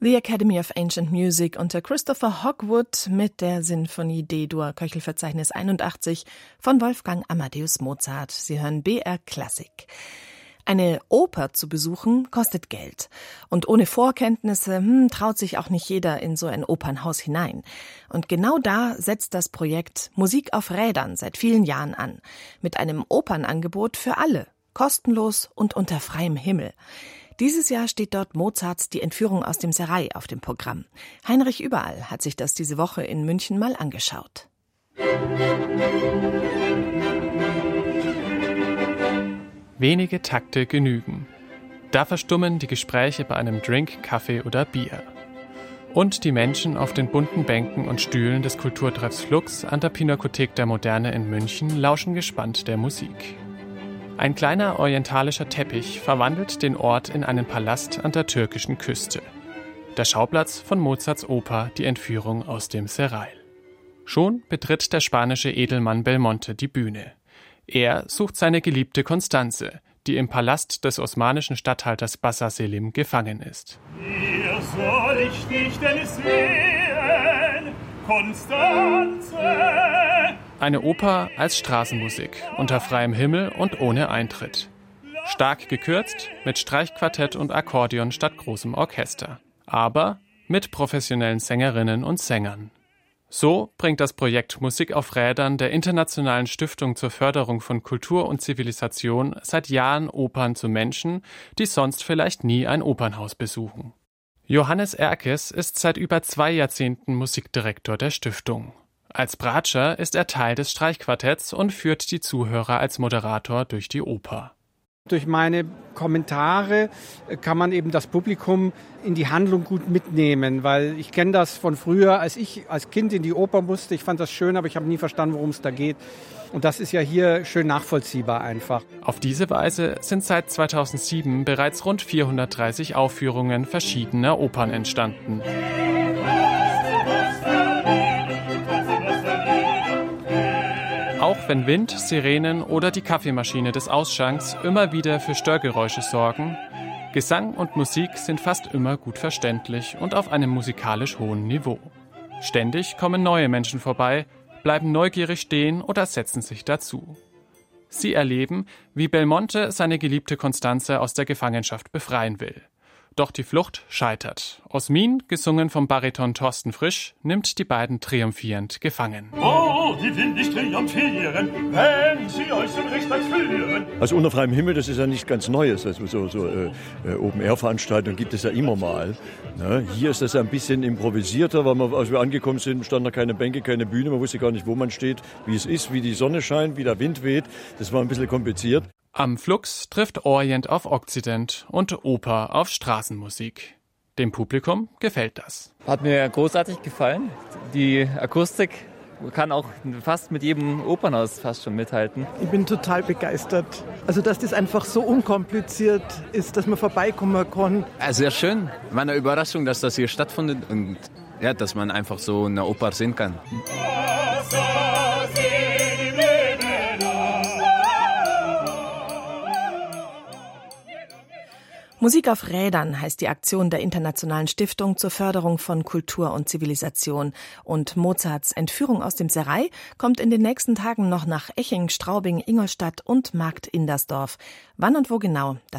The Academy of Ancient Music unter Christopher Hogwood mit der Sinfonie D-Dur, Köchelverzeichnis 81 von Wolfgang Amadeus Mozart. Sie hören BR Klassik. Eine Oper zu besuchen kostet Geld. Und ohne Vorkenntnisse traut sich auch nicht jeder in so ein Opernhaus hinein. Und genau da setzt das Projekt Musik auf Rädern seit vielen Jahren an. Mit einem Opernangebot für alle. Kostenlos und unter freiem Himmel. Dieses Jahr steht dort Mozarts Die Entführung aus dem Serail auf dem Programm. Heinrich Überall hat sich das diese Woche in München mal angeschaut. Wenige Takte genügen. Da verstummen die Gespräche bei einem Drink, Kaffee oder Bier. Und die Menschen auf den bunten Bänken und Stühlen des Kulturtreffs Flux an der Pinakothek der Moderne in München lauschen gespannt der Musik. Ein kleiner orientalischer Teppich verwandelt den Ort in einen Palast an der türkischen Küste. Der Schauplatz von Mozarts Oper Die Entführung aus dem Serail. Schon betritt der spanische Edelmann Belmonte die Bühne. Er sucht seine geliebte Constanze, die im Palast des osmanischen Statthalters Bassa Selim gefangen ist. Hier soll ich dich denn sehen, Constanze? Eine Oper als Straßenmusik, unter freiem Himmel und ohne Eintritt. Stark gekürzt, mit Streichquartett und Akkordeon statt großem Orchester. Aber mit professionellen Sängerinnen und Sängern. So bringt das Projekt Musik auf Rädern der Internationalen Stiftung zur Förderung von Kultur und Zivilisation seit Jahren Opern zu Menschen, die sonst vielleicht nie ein Opernhaus besuchen. Johannes Erkes ist seit über 2 Jahrzehnten Musikdirektor der Stiftung. Als Bratscher ist er Teil des Streichquartetts und führt die Zuhörer als Moderator durch die Oper. Durch meine Kommentare kann man eben das Publikum in die Handlung gut mitnehmen, weil ich kenne das von früher, als ich als Kind in die Oper musste. Ich fand das schön, aber ich habe nie verstanden, worum es da geht. Und das ist ja hier schön nachvollziehbar einfach. Auf diese Weise sind seit 2007 bereits rund 430 Aufführungen verschiedener Opern entstanden. Auch wenn Wind, Sirenen oder die Kaffeemaschine des Ausschanks immer wieder für Störgeräusche sorgen, Gesang und Musik sind fast immer gut verständlich und auf einem musikalisch hohen Niveau. Ständig kommen neue Menschen vorbei, bleiben neugierig stehen oder setzen sich dazu. Sie erleben, wie Belmonte seine geliebte Constanze aus der Gefangenschaft befreien will. Doch die Flucht scheitert. Osmin, gesungen vom Bariton Thorsten Frisch, nimmt die beiden triumphierend gefangen. Oh, wie will ich triumphieren, wenn sie euch zum Richter führen? Also unter freiem Himmel, das ist ja nicht ganz Neues. Also Open-Air-Veranstaltungen gibt es ja immer mal. Ne? Hier ist das ja ein bisschen improvisierter, weil als wir angekommen sind, standen da keine Bänke, keine Bühne. Man wusste gar nicht, wo man steht, wie es ist, wie die Sonne scheint, wie der Wind weht. Das war ein bisschen kompliziert. Am Flux trifft Orient auf Okzident und Oper auf Straßenmusik. Dem Publikum gefällt das. Hat mir großartig gefallen. Die Akustik kann auch fast mit jedem Opernhaus fast schon mithalten. Ich bin total begeistert. Also, dass das einfach so unkompliziert ist, dass man vorbeikommen kann. Sehr schön. War eine Überraschung, dass das hier stattfindet und ja, dass man einfach so eine Oper sehen kann. Musik auf Rädern heißt die Aktion der Internationalen Stiftung zur Förderung von Kultur und Zivilisation. Und Mozarts Entführung aus dem Serail kommt in den nächsten Tagen noch nach Eching, Straubing, Ingolstadt und Markt Indersdorf. Wann und wo genau, das